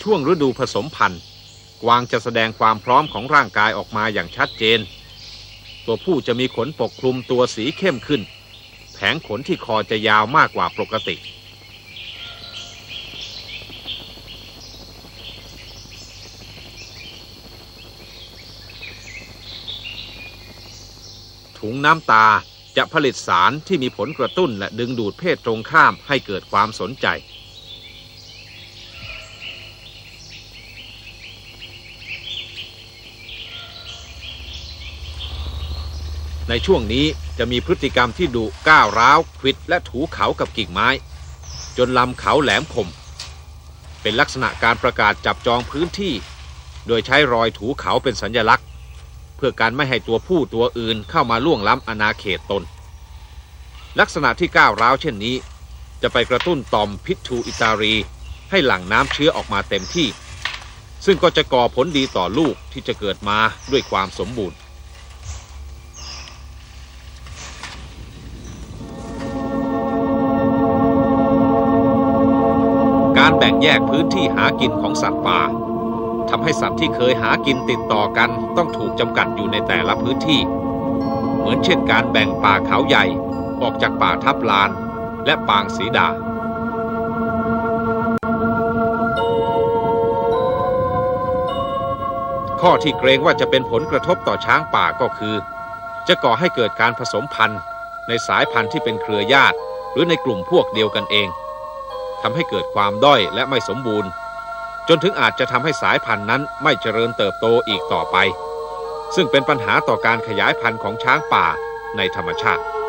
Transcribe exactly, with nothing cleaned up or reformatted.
ช่วงฤดูผสมพันธุ์กวางจะแสดงความพร้อมของร่างกายออกมาอย่างชัดเจนตัวผู้จะมีขนปกคลุมตัวสีเข้มขึ้นแผงขนที่คอจะยาวมากกว่าปกติถุงน้ำตาจะผลิตสารที่มีผลกระตุ้นและดึงดูดเพศตรงข้ามให้เกิดความสนใจในช่วงนี้จะมีพฤติกรรมที่ดุก้าวร้าวขวิดและถูเขากับกิ่งไม้จนลำเขาแหลมคมเป็นลักษณะการประกาศจับจองพื้นที่โดยใช้รอยถูเขาเป็นสัญลักษณ์เพื่อการไม่ให้ตัวผู้ตัวอื่นเข้ามาล่วงล้ำอาณาเขตตนลักษณะที่ก้าวร้าวเช่นนี้จะไปกระตุ้นต่อมพิษทูอิตารีให้หลั่งน้ำเชื้อออกมาเต็มที่ซึ่งก็จะก่อผลดีต่อลูกที่จะเกิดมาด้วยความสมบูรณ์การแบ่งแยกพื้นที่หากินของสัตว์ป่าทำให้สัตว์ที่เคยหากินติดต่อกันต้องถูกจำกัดอยู่ในแต่ละพื้นที่เหมือนเช่นการแบ่งป่าเขาใหญ่ออกจากป่าทับลานและปางสีดาข้อที่เกรงว่าจะเป็นผลกระทบต่อช้างป่าก็คือจะก่อให้เกิดการผสมพันธุ์ในสายพันธุ์ที่เป็นเครือญาติหรือในกลุ่มพวกเดียวกันเองทำให้เกิดความด้อยและไม่สมบูรณ์จนถึงอาจจะทำให้สายพันธุ์นั้นไม่เจริญเติบโตอีกต่อไปซึ่งเป็นปัญหาต่อการขยายพันธุ์ของช้างป่าในธรรมชาติ